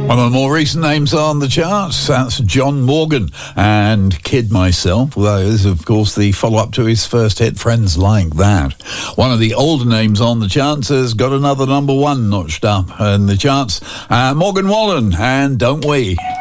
One of the more recent names on the charts, that's John Morgan and Kid Myself. Well, that is, of course, the follow-up to his first hit, Friends Like That. One of the older names on the charts has got another number one notched up in the charts. Morgan Wallen and Don't We.